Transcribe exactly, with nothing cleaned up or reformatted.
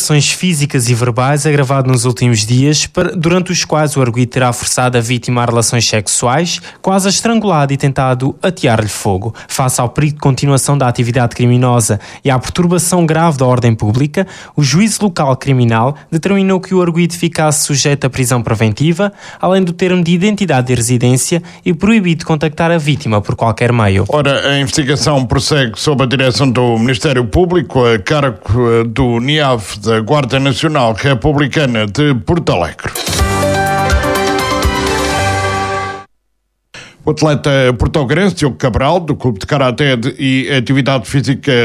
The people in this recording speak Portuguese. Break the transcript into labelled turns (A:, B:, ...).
A: agressões físicas e verbais agravado nos últimos dias, durante os quais o arguido terá forçado a vítima a relações sexuais, quase a estrangulado e tentado atear-lhe fogo. Face ao perigo de continuação da atividade criminosa e à perturbação grave da ordem pública, o juízo local criminal determinou que o arguido ficasse sujeito à prisão preventiva, além do termo de identidade de residência e proibido de contactar a vítima por qualquer meio.
B: Ora, a investigação prossegue sob a direção do Ministério Público, a cargo do N I A V da Guarda Nacional Republicana de Porto Alegre. O atleta português Diogo Cabral, do Clube de Karaté e Atividade Física